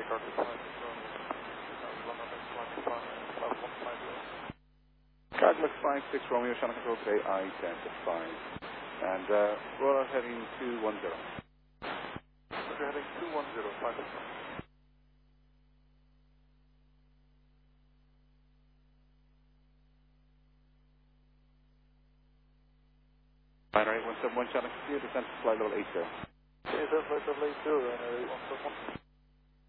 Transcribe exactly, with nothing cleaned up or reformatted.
Cadillac five six Romeo, channel control today, I ten to five. And uh, roll out heading two one zero. Roger, heading two one zero, five six. Binary eight one seven one, channel computer, descent to flight level eight zero. Okay, descent flight level eight zero, and uh, eight one seven one.